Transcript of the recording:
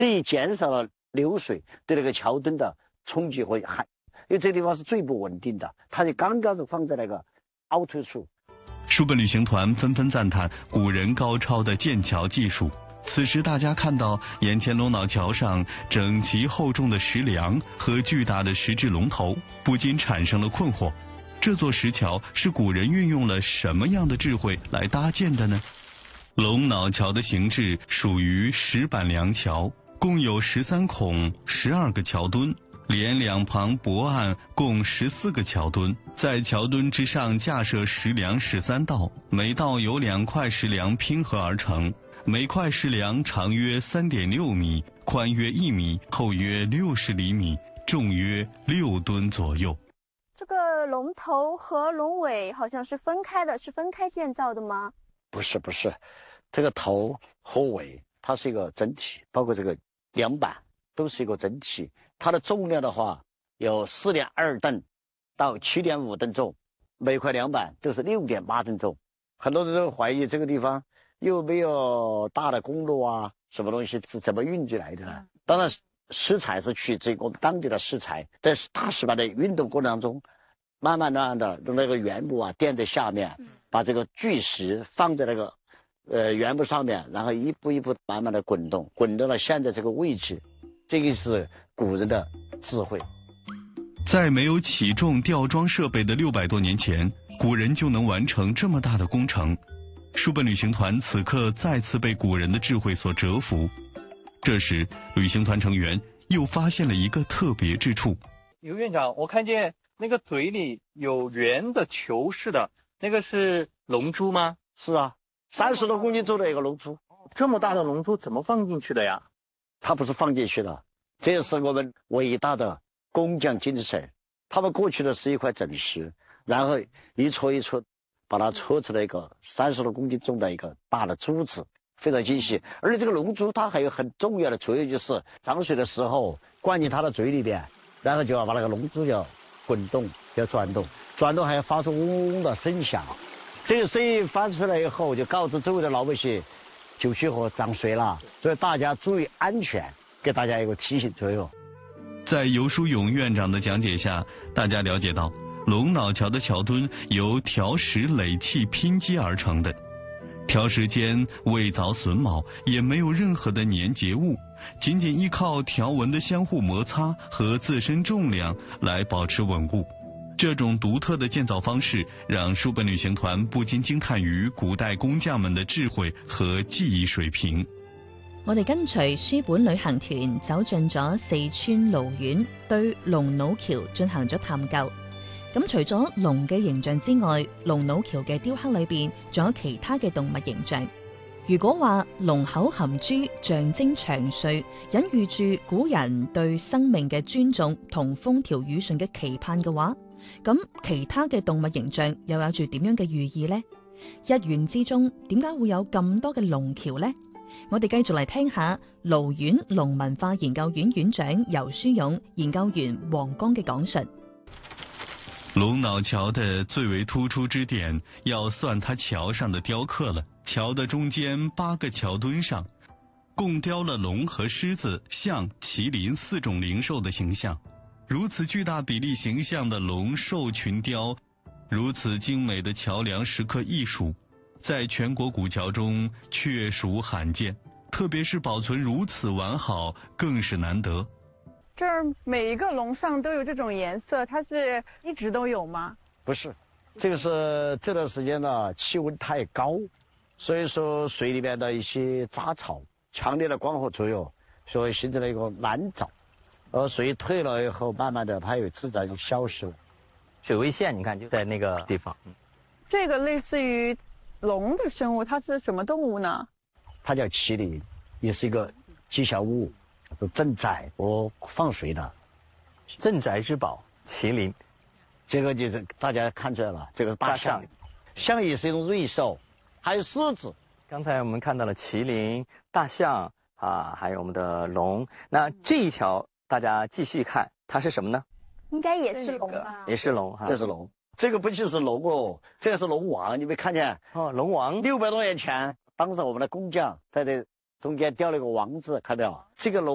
第一减少了流水对那个桥墩的冲击和害，因为这个地方是最不稳定的，它就刚刚是放在那个凹凸处。 书本旅行团纷纷赞叹古人高超的建桥技术。此时大家看到眼前龙脑桥上整齐厚重的石梁和巨大的石质龙头，不禁产生了困惑。这座石桥是古人运用了什么样的智慧来搭建的呢？龙脑桥的形制属于石板梁桥，共有13孔12个桥墩，连两旁驳岸共14个桥墩，在桥墩之上架设石梁13道，每道由2块石梁拼合而成，每块石梁长约3.6米，宽约1米，厚约60厘米，重约6吨左右。 这个龙头和龙尾好像是分开的，是分开建造的吗？ 不是，这个头和尾它是一个整体，包括这个梁板都是一个整体。它的重量的话有4.2吨到7.5吨重，每块梁板都是6.8吨重。很多人都怀疑这个地方又没有大的公路啊，什么东西是怎么运进来的呢？当然石材是取自我们当地的石材，在大石板的运动过程当中，慢慢的用那个原木啊垫在下面，把这个巨石放在那个原木上面，然后一步一步慢慢的滚动到现在这个位置。这个是古人的智慧。 在没有起重吊装设备的600多年前，古人就能完成这么大的工程。书本旅行团此刻再次被古人的智慧所折服。这时旅行团成员又发现了一个特别之处。 刘院长，我看见那个嘴里有圆的球似的，那个是龙珠吗？ 是啊，30多公斤重的一个龙珠。 这么大的龙珠怎么放进去的呀？ 它不是放进去的，这是我们伟大的工匠精神。他们过去的是一块整石，然后一戳一戳把它戳出来一个30多公斤重的一个大的珠子，非常精细。而且这个龙珠它还有很重要的作用，就是涨水的时候灌进它的嘴里边，然后就要把那个龙珠要滚动，要转动还要发出嗡嗡的声响。这个声音发出来以后，就告知周围的老百姓九曲河涨水了，所以大家注意安全，给大家一个提醒作用。 在游书勇院长的讲解下，大家了解到龙脑桥的桥墩由条石垒砌拼接而成的，条石间未凿榫卯，也没有任何的粘结物，仅仅依靠条纹的相互摩擦和自身重量来保持稳固。这种独特的建造方式让书本旅行团不禁惊叹于古代工匠们的智慧和技艺水平。 我哋跟隨書本旅行團走進咗四川瀘縣，對龍腦橋進行咗探究。咁除咗龍嘅形象之外，龍腦橋嘅雕刻裏邊仲有其他嘅動物形象。如果話龍口含珠象徵長歲，隱喻住古人對生命嘅尊重同風調雨順嘅期盼嘅話，咁其他嘅動物形象又有住點樣嘅寓意呢？一縣之中點解會有咁多嘅龍橋呢？我哋繼續嚟聽下瀘縣農文化研究院院長游書勇、研究員黃剛嘅講述。 龍腦橋的最為突出之點，要算它橋上的雕刻了。橋的中間8個橋墩上，共雕了龍和獅子、象、麒麟4種靈獸的形象。如此巨大比例形象的龍獸群雕，如此精美的橋梁石刻藝術，在全國古橋中確屬罕見，特別是保存如此完好，更是難得。 这儿每一个龙上都有这种颜色，它是一直都有吗？ 不是，这个是这段时间呢气温太高，所以说水里面的一些杂草强烈的光合作用，所以形成了一个蓝藻，而水退了以后，慢慢的它也自然就消失了。 水位线你看就在那个地方。 这个类似于龙的生物，它是什么动物呢？ 它叫麒麟，也是一个吉祥物，镇宅和放水的。 镇宅之宝麒麟， 这个就是大家看出来了，这个大象，象也是一种瑞兽，还有狮子。 刚才我们看到了麒麟、大象啊，还有我们的龙。那这一条大家继续看，它是什么呢？ 应该也是龙吧？ 也是龙哈， 这是龙。这个不就是龙哦，这个是龙王，你没看见？ 哦，龙王。 600多年前，当时我们的工匠在这中间雕了一个王字，看到这个龙。